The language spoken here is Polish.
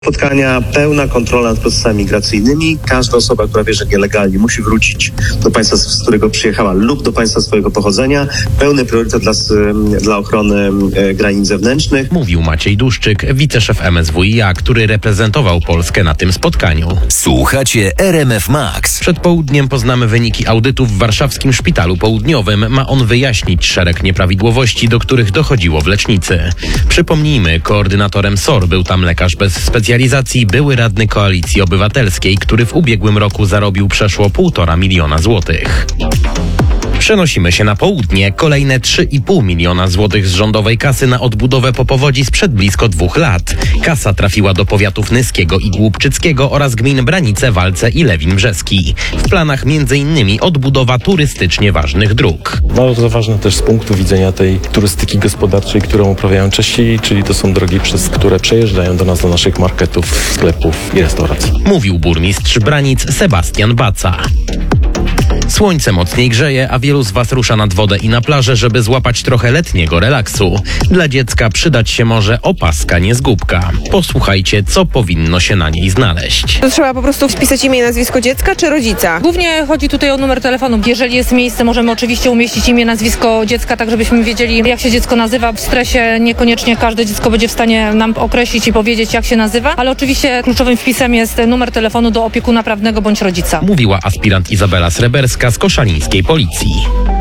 Spotkania, pełna kontrola nad procesami migracyjnymi. Każda osoba, która wierzy nielegalnie, musi wrócić do państwa, z którego przyjechała lub do państwa swojego pochodzenia. Pełny priorytet dla ochrony granic zewnętrznych. Mówił Maciej Duszczyk, wiceszef MSWiA, który reprezentował Polskę na tym spotkaniu. Słuchacie RMF Max. Przed południem poznamy wyniki audytu w warszawskim Szpitalu Południowym. Ma on wyjaśnić szereg nieprawidłowości, do których dochodziło w lecznicy. Przypomnijmy, koordynatorem SOR był tam lekarz bez specjalizacji, były radny Koalicji Obywatelskiej, który w ubiegłym roku zarobił przeszło 1,5 miliona złotych. Przenosimy się na południe. Kolejne 3,5 miliona złotych z rządowej kasy na odbudowę po powodzi sprzed blisko 2 lat. Kasa trafiła do powiatów Nyskiego i Głubczyckiego oraz gmin Branice, Walce i Lewin Brzeski. W planach m.in. odbudowa turystycznie ważnych dróg. Bardzo ważne też z punktu widzenia tej turystyki gospodarczej, którą uprawiają Czesi, czyli to są drogi, przez które przejeżdżają do nas, do naszych marketów, sklepów i restauracji. Mówił burmistrz Branic Sebastian Baca. Słońce mocniej grzeje, a wielu z Was rusza nad wodę i na plażę, żeby złapać trochę letniego relaksu. Dla dziecka przydać się może opaska, nie zgubka. Posłuchajcie, co powinno się na niej znaleźć. To trzeba po prostu wpisać imię i nazwisko dziecka czy rodzica? Głównie chodzi tutaj o numer telefonu. Jeżeli jest miejsce, możemy oczywiście umieścić imię, nazwisko dziecka, tak żebyśmy wiedzieli, jak się dziecko nazywa. W stresie niekoniecznie każde dziecko będzie w stanie nam określić i powiedzieć, jak się nazywa, ale oczywiście kluczowym wpisem jest numer telefonu do opiekuna prawnego bądź rodzica. Mówiła aspirant Izabela Sreberska z koszalińskiej policji.